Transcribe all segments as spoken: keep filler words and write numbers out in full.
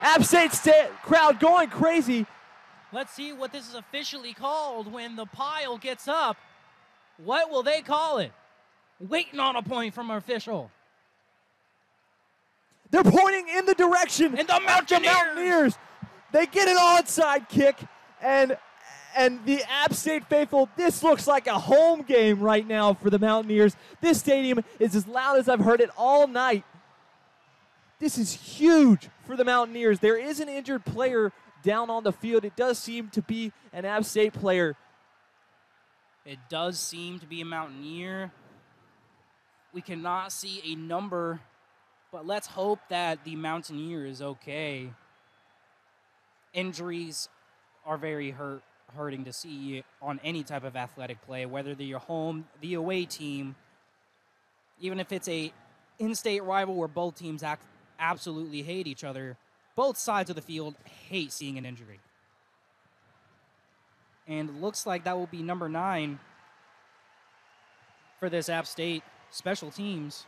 App State sta- crowd going crazy. Let's see what this is officially called when the pile gets up. What will they call it? Waiting on a point from our official. They're pointing in the direction And the of the Mountaineers. Mountaineers. They get an onside kick, and and the App State faithful, this looks like a home game right now for the Mountaineers. This stadium is as loud as I've heard it all night. This is huge for the Mountaineers. There is an injured player down on the field. It does seem to be an App State player. It does seem to be a Mountaineer. We cannot see a number, but let's hope that the Mountaineer is okay. Injuries are very hurt, hurting to see on any type of athletic play, whether they're your home, the away team, even if it's a in-state rival where both teams act, absolutely hate each other. Both sides of the field hate seeing an injury. And it looks like that will be number nine for this App State special teams.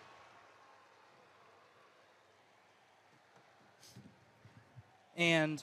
And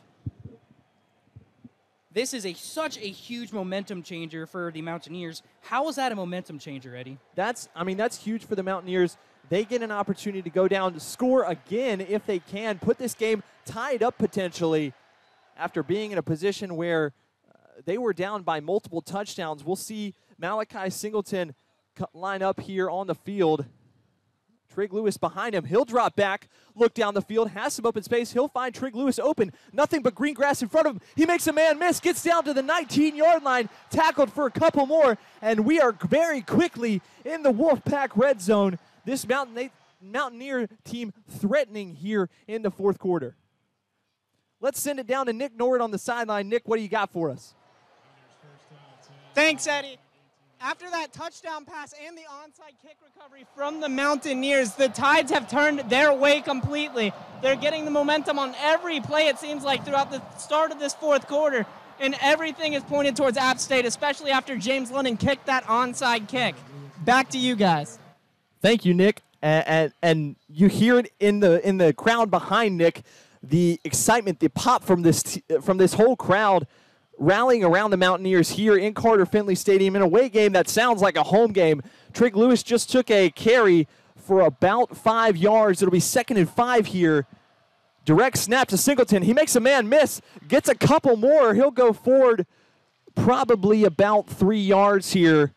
this is a such a huge momentum changer for the Mountaineers. How is that a momentum changer, Eddie? That's, I mean, that's huge for the Mountaineers. They get an opportunity to go down to score again if they can, put this game tied up potentially after being in a position where uh, they were down by multiple touchdowns. We'll see Malachi Singleton line up here on the field. Trig Lewis behind him. He'll drop back, look down the field, has some open space. He'll find Trig Lewis open. Nothing but green grass in front of him. He makes a man miss, gets down to the nineteen-yard line, tackled for a couple more, and we are very quickly in the Wolfpack red zone. This Mountain Mountaineer team threatening here in the fourth quarter. Let's send it down to Nick Norwood on the sideline. Nick, what do you got for us? Thanks, Eddie. After that touchdown pass and the onside kick recovery from the Mountaineers, the Tides have turned their way completely. They're getting the momentum on every play, it seems like, throughout the start of this fourth quarter, and everything is pointed towards App State, especially after James Lennon kicked that onside kick. Back to you guys. Thank you, Nick. And, and, and you hear it in the in the crowd behind Nick, the excitement, the pop from this t- from this whole crowd rallying around the Mountaineers here in Carter Finley Stadium in a away game that sounds like a home game. Trig Lewis just took a carry for about five yards. It'll be second and five here. Direct snap to Singleton. He makes a man miss, gets a couple more. He'll go forward probably about three yards here.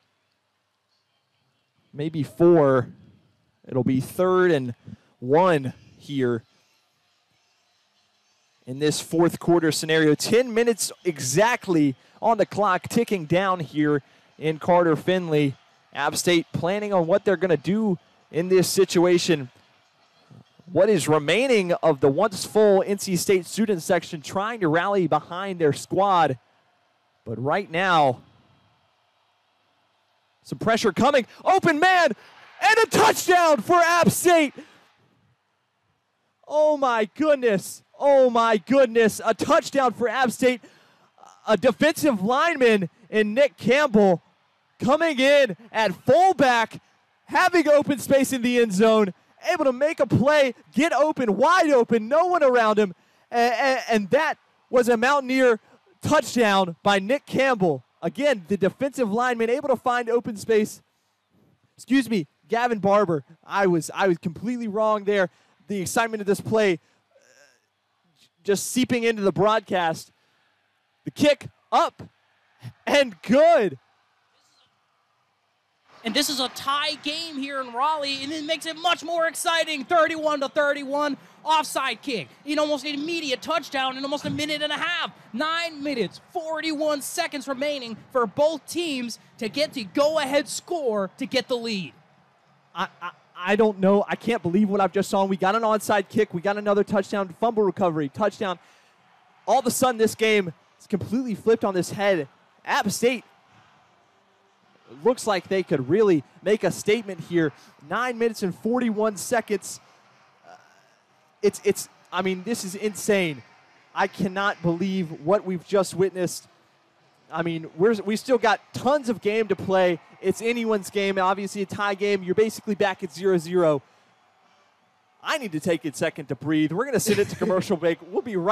Maybe four. It'll be third and one here in this fourth quarter scenario. Ten minutes exactly on the clock, ticking down here in Carter Finley. App State planning on what they're going to do in this situation. What is remaining of the once full N C State student section trying to rally behind their squad. But right now, some pressure coming. Open man, and a touchdown for App State. Oh my goodness. Oh my goodness. A touchdown for App State. A defensive lineman in Nick Campbell coming in at fullback, having open space in the end zone, able to make a play, get open, wide open, no one around him. And, and, and that was a Mountaineer touchdown by Nick Campbell. Again, the defensive lineman able to find open space. Excuse me, Gavin Barber. I was I was completely wrong there. The excitement of this play uh, just seeping into the broadcast. The kick up and good. And this is a tie game here in Raleigh, and it makes it much more exciting. thirty-one to thirty-one, offside kick. In almost an immediate touchdown in almost a minute and a half. Nine minutes, forty-one seconds remaining for both teams to get the go-ahead score to get the lead. I, I I don't know. I can't believe what I've just saw. We got an onside kick. We got another touchdown, fumble recovery, touchdown. All of a sudden, this game is completely flipped on this head. App State looks like they could really make a statement here. Nine minutes and forty-one seconds. Uh, it's, it's, I mean, this is insane. I cannot believe what we've just witnessed. I mean, we're, we still got tons of game to play. It's anyone's game, obviously a tie game. You're basically back at zero zero. I need to take a second to breathe. We're going to send it to commercial break. We'll be right